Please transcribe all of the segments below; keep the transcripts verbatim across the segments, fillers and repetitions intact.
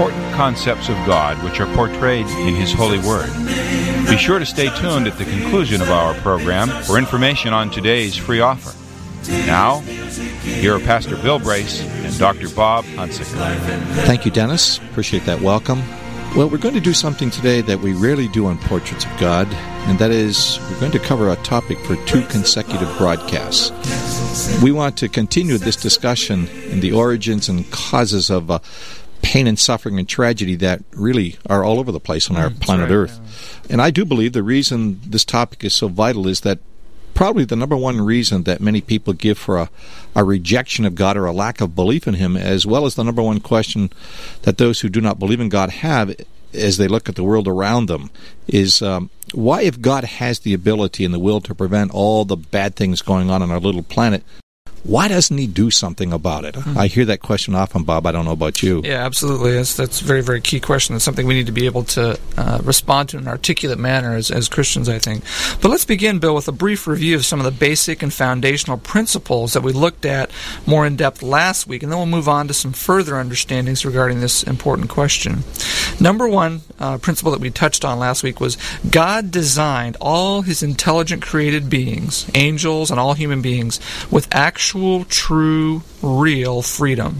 important concepts of God which are portrayed in His holy Word. Be sure to stay tuned at the conclusion of our program for information on today's free offer. Now, here are Pastor Bill Brace and Doctor Bob Hunsicker. Thank you, Dennis. Appreciate that welcome. Well, we're going to do something today that we rarely do on Portraits of God, and that is we're going to cover a topic for two consecutive broadcasts. We want to continue this discussion in the origins and causes of uh, pain and suffering and tragedy that really are all over the place on our That's planet right, Earth. Yeah. And I do believe the reason this topic is so vital is that probably the number one reason that many people give for a, a rejection of God or a lack of belief in Him, as well as the number one question that those who do not believe in God have as they look at the world around them, is um, why, if God has the ability and the will to prevent all the bad things going on on our little planet, why doesn't He do something about it? Mm-hmm. I hear that question often, Bob. I don't know about you. Yeah, absolutely. That's, that's a very, very key question. It's something we need to be able to uh, respond to in an articulate manner as, as Christians, I think. But let's begin, Bill, with a brief review of some of the basic and foundational principles that we looked at more in depth last week, and then we'll move on to some further understandings regarding this important question. Number one uh, principle that we touched on last week was God designed all His intelligent created beings, angels and all human beings, with actual Actual, true, real freedom.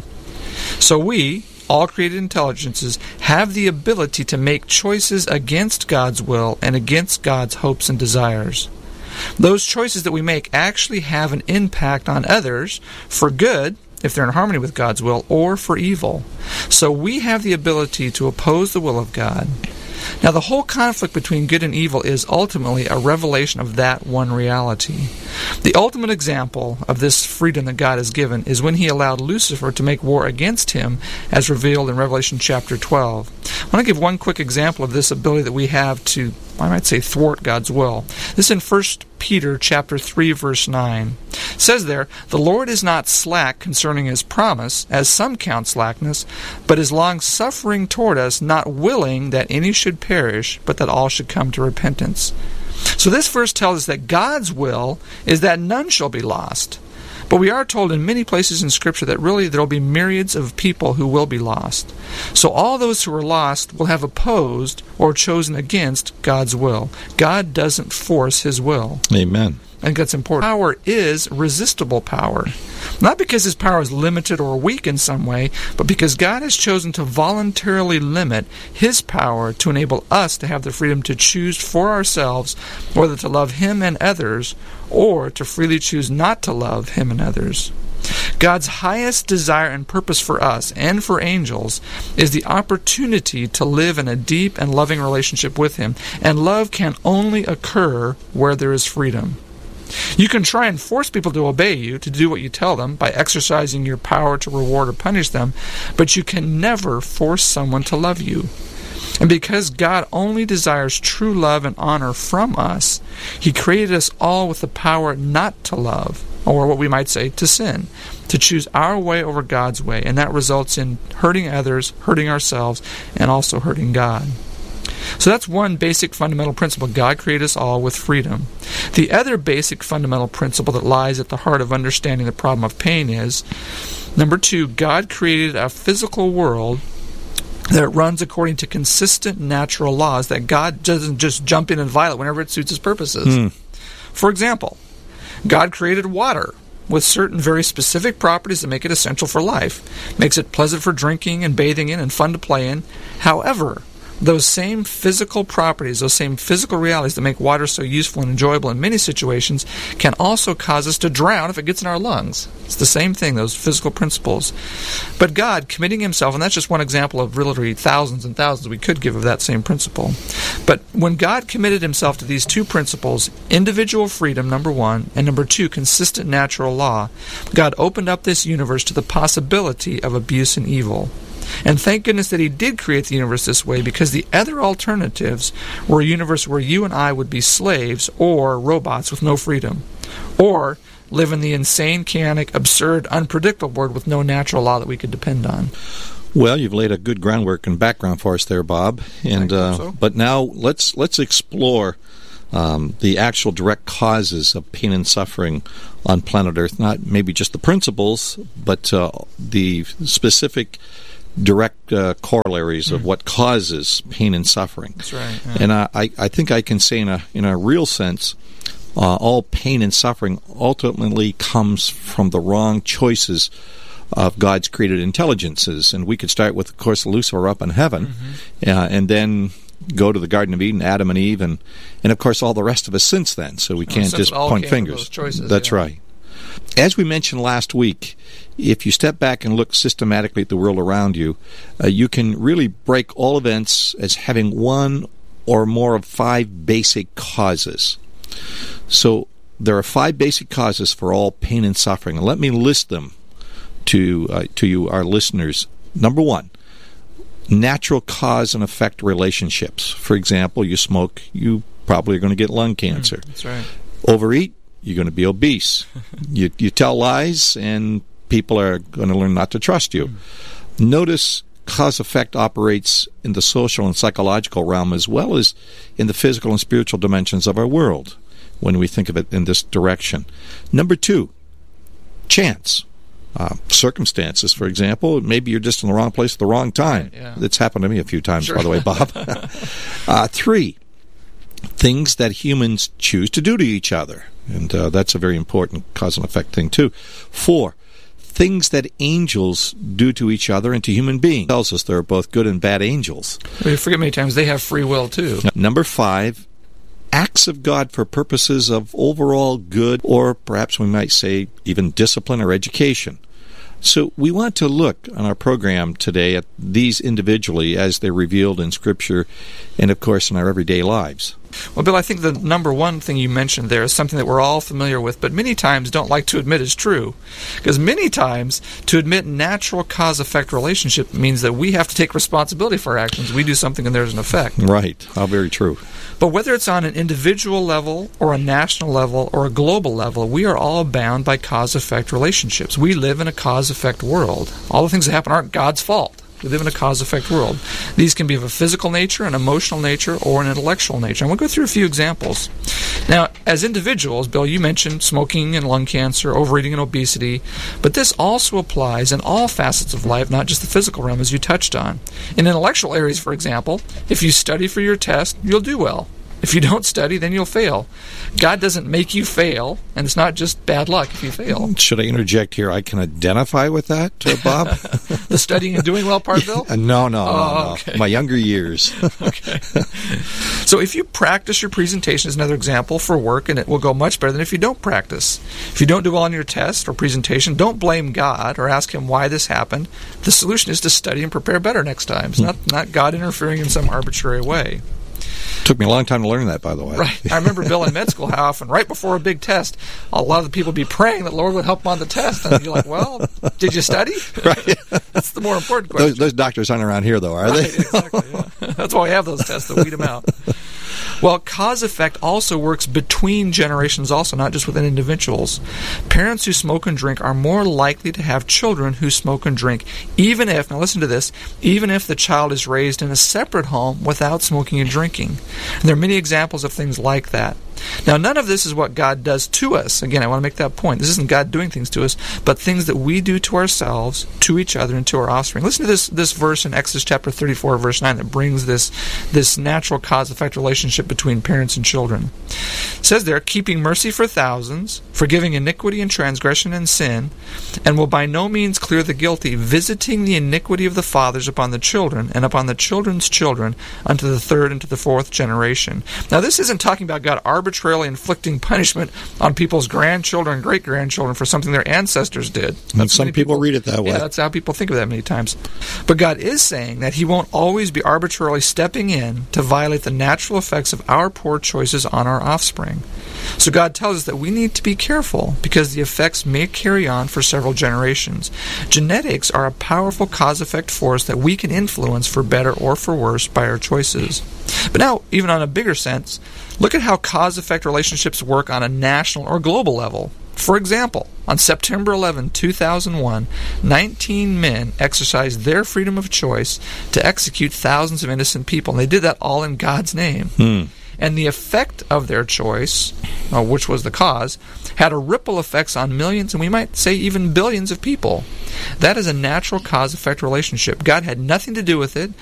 So we, all created intelligences, have the ability to make choices against God's will and against God's hopes and desires. Those choices that we make actually have an impact on others for good, if they're in harmony with God's will, or for evil. So we have the ability to oppose the will of God. Now, the whole conflict between good and evil is ultimately a revelation of that one reality. The ultimate example of this freedom that God has given is when He allowed Lucifer to make war against Him, as revealed in Revelation chapter twelve. I want to give one quick example of this ability that we have to, I might say, thwart God's will. This is in First Peter chapter three, verse nine. It says there, "The Lord is not slack concerning His promise, as some count slackness, but is long-suffering toward us, not willing that any should perish, but that all should come to repentance." So this verse tells us that God's will is that none shall be lost. But we are told in many places in Scripture that really there will be myriads of people who will be lost. So all those who are lost will have opposed or chosen against God's will. God doesn't force His will. Amen. I think that's important. Power is resistible power. Not because His power is limited or weak in some way, but because God has chosen to voluntarily limit His power to enable us to have the freedom to choose for ourselves whether to love Him and others, or to freely choose not to love Him and others. God's highest desire and purpose for us and for angels is the opportunity to live in a deep and loving relationship with Him, and love can only occur where there is freedom. You can try and force people to obey you, to do what you tell them, by exercising your power to reward or punish them, but you can never force someone to love you. And because God only desires true love and honor from us, He created us all with the power not to love, or what we might say, to sin, to choose our way over God's way, and that results in hurting others, hurting ourselves, and also hurting God. So that's one basic fundamental principle. God created us all with freedom. The other basic fundamental principle that lies at the heart of understanding the problem of pain is, number two, God created a physical world that runs according to consistent natural laws, that God doesn't just jump in and violate whenever it suits His purposes. Mm. For example, God created water with certain very specific properties that make it essential for life, makes it pleasant for drinking and bathing in and fun to play in. However, those same physical properties, those same physical realities that make water so useful and enjoyable in many situations can also cause us to drown if it gets in our lungs. It's the same thing, those physical principles. But God, committing Himself, and that's just one example of literally thousands and thousands we could give of that same principle. But when God committed Himself to these two principles, individual freedom, number one, and number two, consistent natural law, God opened up this universe to the possibility of abuse and evil. And thank goodness that He did create the universe this way, because the other alternatives were a universe where you and I would be slaves or robots with no freedom, or live in the insane, chaotic, absurd, unpredictable world with no natural law that we could depend on. Well, you've laid a good groundwork and background for us there, Bob. And uh, so. But now let's let's explore um, the actual direct causes of pain and suffering on planet Earth. Not maybe just the principles, but uh, the specific direct uh, corollaries mm. of what causes pain and suffering. That's right. Yeah. And I, I, I think I can say in a in a real sense, uh, all pain and suffering ultimately comes from the wrong choices of God's created intelligences. And we could start with, of course, Lucifer up in heaven, mm-hmm. uh, and then go to the Garden of Eden, Adam and Eve, and, and of course all the rest of us since then. So we can't oh, just point fingers. Those choices, That's yeah. right. As we mentioned last week, if you step back and look systematically at the world around you, uh, you can really break all events as having one or more of five basic causes. So there are five basic causes for all pain and suffering, and let me list them to uh, to you, our listeners. Number one, natural cause and effect relationships. For example, you smoke, you probably are going to get lung cancer. Mm, that's right. Overeat, you're going to be obese. you you tell lies, and people are going to learn not to trust you. Mm. Notice cause-effect operates in the social and psychological realm as well as in the physical and spiritual dimensions of our world when we think of it in this direction. Number two, chance. Uh, circumstances, for example. Maybe you're just in the wrong place at the wrong time. Right, yeah. It's happened to me a few times, Sure. by the way, Bob. uh, three, things that humans choose to do to each other. And uh, that's a very important cause and effect thing, too. Four, things that angels do to each other and to human beings. It tells us there are both good and bad angels. We forget many times they have free will, too. Number five, acts of God for purposes of overall good, or perhaps we might say even discipline or education. So we want to look on our program today at these individually as they're revealed in Scripture and, of course, in our everyday lives. Well, Bill, I think the number one thing you mentioned there is something that we're all familiar with, but many times don't like to admit is true. Because many times, to admit natural cause-effect relationship means that we have to take responsibility for our actions. We do something and there's an effect. Right. How very true. But whether it's on an individual level or a national level or a global level, we are all bound by cause-effect relationships. We live in a cause-effect world. All the things that happen aren't God's fault. We live in a cause-effect world. These can be of a physical nature, an emotional nature, or an intellectual nature. And we'll go through a few examples. Now, as individuals, Bill, you mentioned smoking and lung cancer, overeating and obesity, but this also applies in all facets of life, not just the physical realm, as you touched on. In intellectual areas, for example, if you study for your test, you'll do well. If you don't study, then you'll fail. God doesn't make you fail, and it's not just bad luck if you fail. Should I interject here? I can identify with that, uh, Bob. The studying and doing well part, Bill? Uh, no, no, oh, no, no. Okay. My younger years. Okay. So if you practice your presentation is another example for work, and it will go much better than if you don't practice. If you don't do well on your test or presentation, don't blame God or ask Him why this happened. The solution is to study and prepare better next time. It's not, not God interfering in some arbitrary way. Took me a long time to learn that, by the way. Right. I remember, Bill, in med school, how often, right before a big test, a lot of the people would be praying that Lord would help them on the test. And you're like, well, did you study? Right. That's the more important question. Those, those doctors aren't around here, though, are right, they? Exactly, yeah. That's why we have those tests to weed them out. Well, cause-effect also works between generations also, not just within individuals. Parents who smoke and drink are more likely to have children who smoke and drink, even if, now listen to this, even if the child is raised in a separate home without smoking and drinking. And there are many examples of things like that. Now, none of this is what God does to us. Again, I want to make that point. This isn't God doing things to us, but things that we do to ourselves, to each other, and to our offspring. Listen to this this verse in Exodus chapter thirty-four, verse nine, that brings this, this natural cause-effect relationship between parents and children. It says there, keeping mercy for thousands, forgiving iniquity and transgression and sin, and will by no means clear the guilty, visiting the iniquity of the fathers upon the children, and upon the children's children, unto the third and to the fourth generation. Now, this isn't talking about God arbitrarily inflicting punishment on people's grandchildren and great-grandchildren for something their ancestors did. And some people, people read it that way. Yeah, that's how people think of that many times. But God is saying that He won't always be arbitrarily stepping in to violate the natural effects of our poor choices on our offspring. So God tells us that we need to be careful because the effects may carry on for several generations. Genetics are a powerful cause-effect force that we can influence for better or for worse by our choices. But now, even on a bigger sense, look at how cause-effect relationships work on a national or global level. For example, on September eleventh, two thousand one, nineteen men exercised their freedom of choice to execute thousands of innocent people. And they did that all in God's name. Hmm. And the effect of their choice, uh, which was the cause, had a ripple effects on millions, and we might say even billions of people. That is a natural cause-effect relationship. God had nothing to do with it.